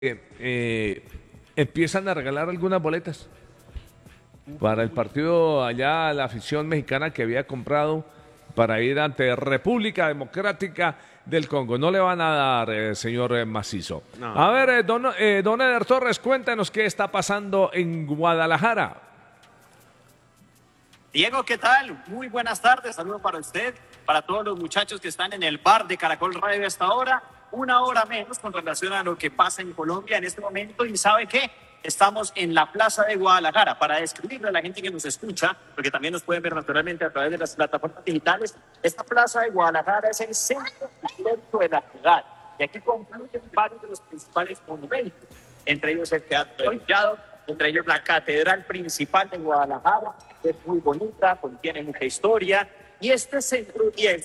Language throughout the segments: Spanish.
empiezan a regalar algunas boletas para el partido allá, la afición mexicana que había comprado para ir ante República Democrática del Congo. No le van a dar, señor Macizo. No, A ver, no. don Eder Torres, cuéntenos qué está pasando en Guadalajara. Diego, ¿qué tal? Muy buenas tardes, saludos para usted, para todos los muchachos que están en el bar de Caracol Radio hasta ahora, una hora menos con relación a lo que pasa en Colombia en este momento. ¿Y sabe qué? Estamos en la Plaza de Guadalajara para describirle a la gente que nos escucha, porque también nos pueden ver naturalmente a través de las plataformas digitales. Esta Plaza de Guadalajara es el centro histórico de la ciudad y aquí concluyen varios de los principales monumentos, entre ellos el Teatro del Collado, entre ellos la Catedral Principal de Guadalajara, que es muy bonita, contiene mucha historia, y este centro 10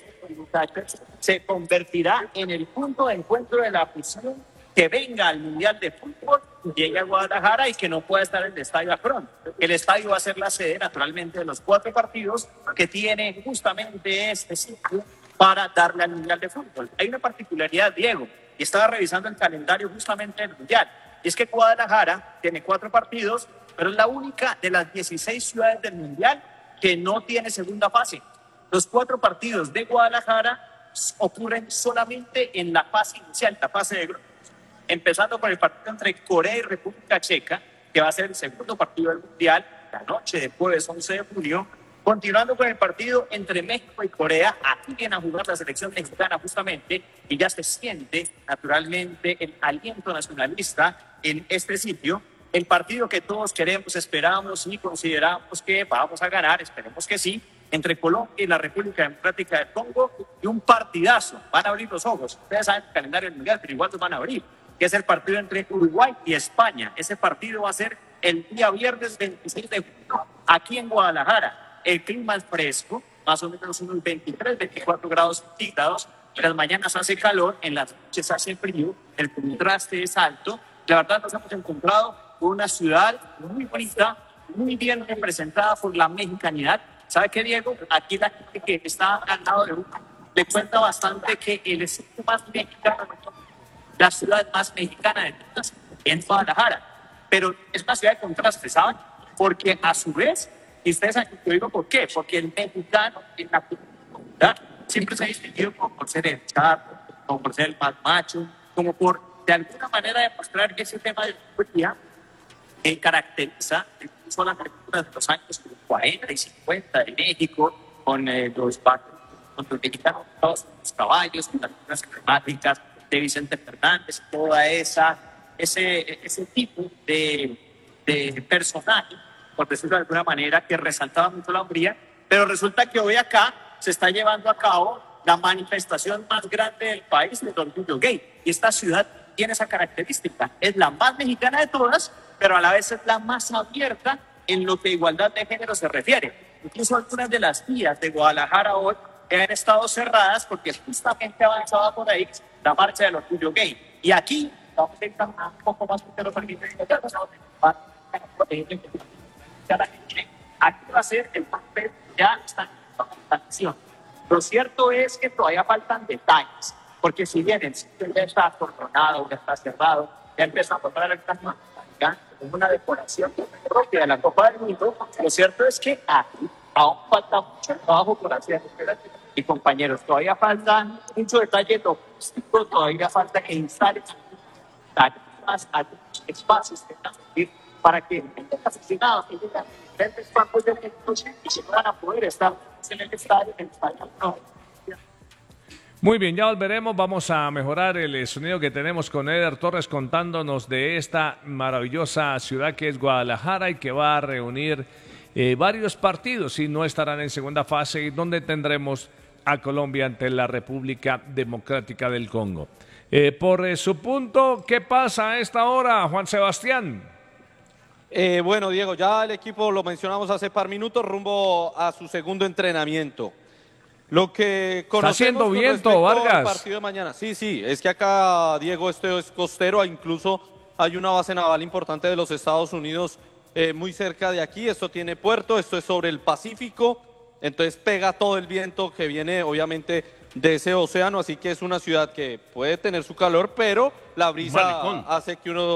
se convertirá en el punto de encuentro de la afición que venga al Mundial de Fútbol, llegue a Guadalajara y que no pueda estar en el Estadio Akron. El estadio va a ser la sede, naturalmente, de los 4 partidos que tiene justamente este sitio para darle al Mundial de Fútbol. Hay una particularidad, Diego, y estaba revisando el calendario justamente del Mundial. Y es que Guadalajara tiene 4 partidos, pero es la única de las 16 ciudades del Mundial que no tiene segunda fase. Los 4 partidos de Guadalajara ocurren solamente en la fase inicial, la fase de grupos. Empezando por el partido entre Corea y República Checa, que va a ser el segundo partido del Mundial, la noche de jueves 11 de julio. Continuando con el partido entre México y Corea, aquí viene a jugar la selección mexicana justamente, y ya se siente naturalmente el aliento nacionalista en este sitio. El partido que todos queremos, esperamos y consideramos que vamos a ganar, esperemos que sí, entre Colombia y la República Democrática del Congo, y un partidazo. Van a abrir los ojos. Ustedes saben el calendario del Mundial, pero igual los van a abrir, que es el partido entre Uruguay y España. Ese partido va a ser el día viernes 26 de junio aquí en Guadalajara. El clima es fresco, más o menos unos 23, 24 grados centígrados. En las mañanas hace calor, en las noches hace frío, el contraste es alto. La verdad, nos hemos encontrado con una ciudad muy bonita, muy bien representada por la mexicanidad. ¿Sabe qué, Diego? Aquí la gente que está al lado de uno le cuenta bastante que el sitio más mexicano, la ciudad más mexicana de todas, en Guadalajara. Pero es una ciudad de contraste, ¿saben? Porque a su vez, y ustedes saben, yo digo por qué, porque el mexicano en la comunidad siempre se ha distinguido como por ser el charro, como por ser el más macho, como por de alguna manera demostrar que ese tema de la que caracteriza incluso las películas de los años 40 y 50 de México, con los barcos, con los mexicanos, todos los caballos, con las figuras emblemáticas de Vicente Fernández, toda ese tipo de personaje, por decirlo de alguna manera, que resaltaba mucho la hombría. Pero resulta que hoy acá se está llevando a cabo la manifestación más grande del país del orgullo gay. Y esta ciudad tiene esa característica. Es la más mexicana de todas, pero a la vez es la más abierta en lo que a igualdad de género se refiere. Incluso algunas de las vías de Guadalajara hoy han estado cerradas porque justamente avanzaba por ahí la marcha del orgullo gay. Y aquí vamos a ir un poco más, porque lo permite. Aquí va a ser el papel, ya está en acción. Lo cierto es que todavía faltan detalles, porque si bien el sitio ya está acordonado, ya está cerrado, ya empieza a comprar el plasma como una decoración propia de la Copa del Mundo, lo cierto es que aquí aún falta mucho trabajo por hacer. Y compañeros, todavía falta mucho detalle logístico, todavía falta que instalen más espacios que van a servir para que los aficionados que llegan a diferentes campos del mundo y se van a poder estar en el estadio, no. Muy bien, ya volveremos. Vamos a mejorar el sonido que tenemos con Eder Torres contándonos de esta maravillosa ciudad que es Guadalajara y que va a reunir varios partidos y no estarán en segunda fase, y donde tendremos a Colombia ante la República Democrática del Congo. Por su punto, ¿qué pasa a esta hora, Juan Sebastián? Bueno, Diego, ya el equipo, lo mencionamos hace par minutos, rumbo a su segundo entrenamiento. Lo que conocemos está haciendo con viento, respecto Vargas. al partido de mañana. Sí, es que acá, Diego, esto es costero, incluso hay una base naval importante de los Estados Unidos muy cerca de aquí. Esto tiene puerto, esto es sobre el Pacífico, entonces pega todo el viento que viene, obviamente, de ese océano, así que es una ciudad que puede tener su calor, pero la brisa malecón. hace que uno